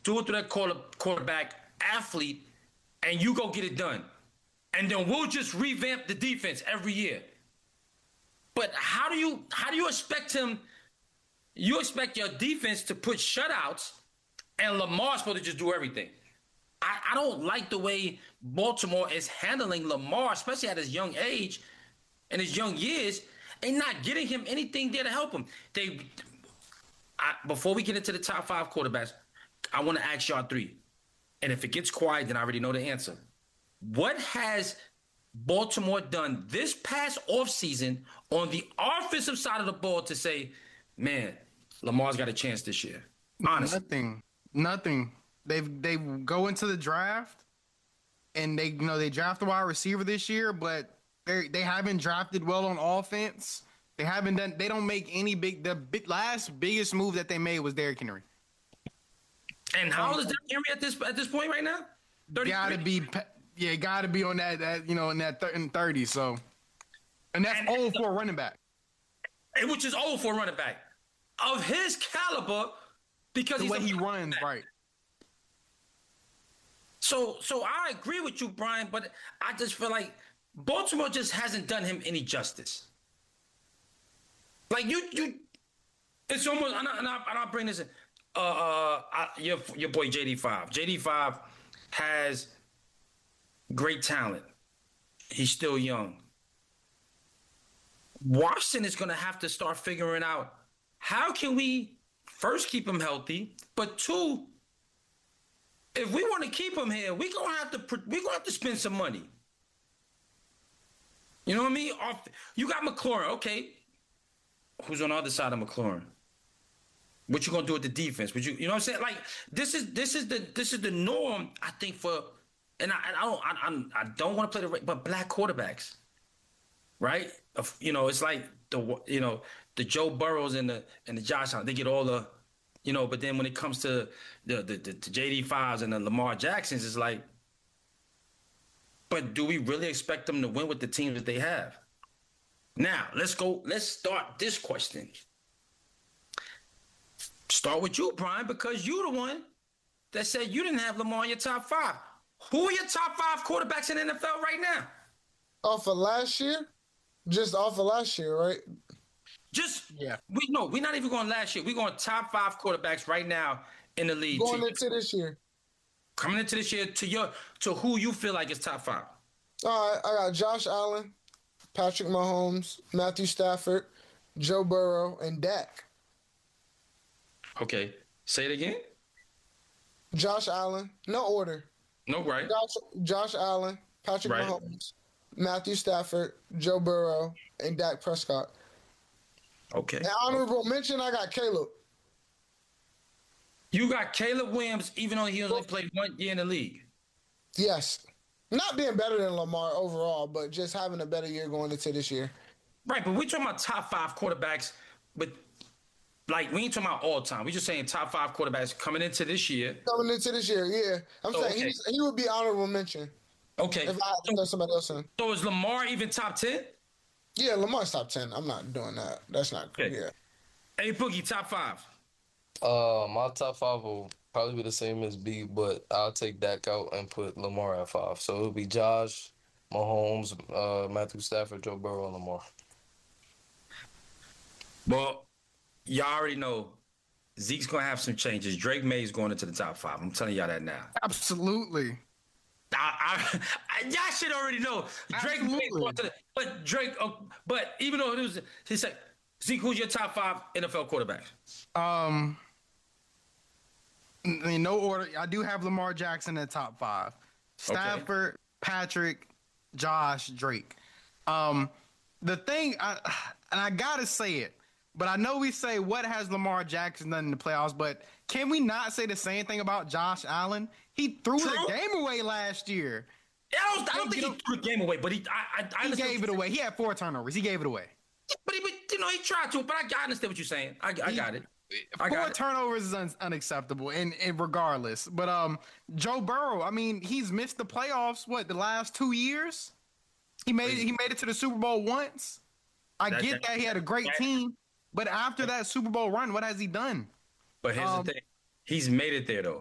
do it through that quarterback athlete, and you go get it done. And then we'll just revamp the defense every year. But how do you expect him? You expect your defense to put shutouts, and Lamar's supposed to just do everything. I don't like the way Baltimore is handling Lamar, especially at his young age and his young years, and not getting him anything there to help him. Before we get into the top 5 quarterbacks, I want to ask y'all 3. And if it gets quiet, then I already know the answer. What has Baltimore done this past offseason on the offensive side of the ball to say, man, Lamar's got a chance this year? Honestly. Nothing. They go into the draft and they draft a wide receiver this year, but they haven't drafted well on offense. They don't make any last biggest move that they made was Derrick Henry. And how old is Derrick Henry at this point right now? 33? Gotta be on that in 30. So, and that's old for a running back. Which is old for a running back of his caliber, because the way he runs, right? So I agree with you, Brian, but I just feel like Baltimore just hasn't done him any justice. Like it's almost, and I'll bring this in. Your boy JD5. JD5 has great talent. He's still young. Washington is going to have to start figuring out how can we first keep him healthy, but 2, if we want to keep him here, we're gonna have to spend some money. You know what I mean? You got McLaurin, okay. Who's on the other side of McLaurin? What you gonna do with the defense? You know what I'm saying? Like this is the norm, I think, for, and I don't want to play but black quarterbacks, right? It's like the Joe Burrows and the Josh Allen, they get all the. But then when it comes to the JD5s and the Lamar Jacksons, it's like, but do we really expect them to win with the teams that they have? Now, let's start this question. Start with you, Brian, because you're the one that said you didn't have Lamar in your top 5. Who are your top 5 quarterbacks in the NFL right now? Off of last year? Just off of last year, right? We're not even going last year. We're going top 5 quarterbacks right now in the league. Going into this year. Coming into this year to who you feel like is top 5. All right, I got Josh Allen, Patrick Mahomes, Matthew Stafford, Joe Burrow, and Dak. Okay. Say it again. Josh Allen. No order. No, right. Josh Allen, Patrick Mahomes, Matthew Stafford, Joe Burrow, and Dak Prescott. Okay. And honorable mention, I got Caleb. You got Caleb Williams, even though he only played 1 year in the league. Yes. Not being better than Lamar overall, but just having a better year going into this year. Right, but we're talking about top 5 quarterbacks, but we ain't talking about all time. We're just saying top 5 quarterbacks coming into this year. Coming into this year, yeah. I'm saying he would be honorable mention. Okay. If I had to throw somebody else in. So is Lamar even top 10? Yeah, Lamar's top 10. I'm not doing that. That's not good. Yeah. Hey, Boogie, top 5. My top 5 will probably be the same as B, but I'll take Dak out and put Lamar at 5. So it'll be Josh, Mahomes, Matthew Stafford, Joe Burrow, and Lamar. Well, y'all already know Zeke's going to have some changes. Drake May's going into the top 5. I'm telling y'all that now. Absolutely. Y'all should already know. Drake May's going to but even though he said, Zeke, who's your top 5 NFL quarterbacks? In no order. I do have Lamar Jackson in the top 5. Stafford, Patrick, Josh, Drake. The thing, I gotta say it, but I know we say what has Lamar Jackson done in the playoffs, but can we not say the same thing about Josh Allen? He threw the game away last year. Yeah, I don't think he threw the game away, but he gave it away. He had 4 turnovers. He gave it away. But he tried to. But I understand what you're saying. I got it. 4 turnovers is unacceptable, and regardless. But Joe Burrow, I mean, he's missed the playoffs. The last 2 years? He made it to the Super Bowl once. I get that he had a great team, but after that Super Bowl run, what has he done? But here's the thing: he's made it there though.